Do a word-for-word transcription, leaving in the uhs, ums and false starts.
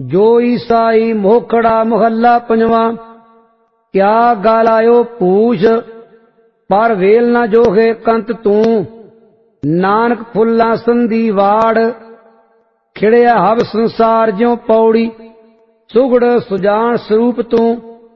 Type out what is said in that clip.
जो ईसाई मोखड़ा मोहल्ला पंजवा। क्या गल आयो पूछ, पर वेल न जोगे कंत तू। नानक फुल्ला संधी वाड़, खिड़िया हव संसार ज्यों पौड़ी। सुगड़ सुजान स्वरूप तू।